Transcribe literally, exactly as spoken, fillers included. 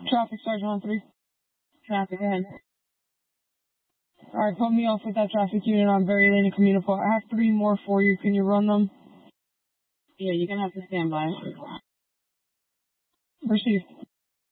Traffic Sergeant on three. Traffic, go ahead. Alright, put me off with that traffic unit on Berry Lane and Camino Park. I have three more for you. Can you run them? Yeah, you're gonna have to stand by. Received.